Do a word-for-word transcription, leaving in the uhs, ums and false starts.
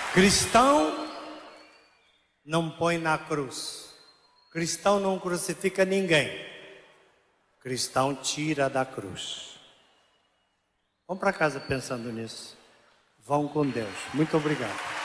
Cristão não põe na cruz. Cristão não crucifica ninguém. Cristão tira da cruz. Vão para casa pensando nisso. Vão com Deus. Muito obrigado.